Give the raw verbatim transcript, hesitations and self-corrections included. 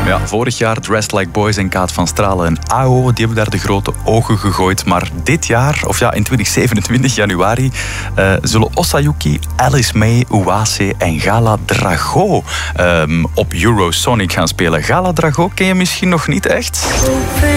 Ja, vorig jaar Dressed Like Boys en Kaat van Stralen en A O, die hebben daar de grote ogen gegooid. Maar dit jaar, of ja, in twintig zevenentwintig januari, uh, zullen Osayuki, Alice May, Uwase en Gala Drago um, op Eurosonic gaan spelen. Gala Drago ken je misschien nog niet echt?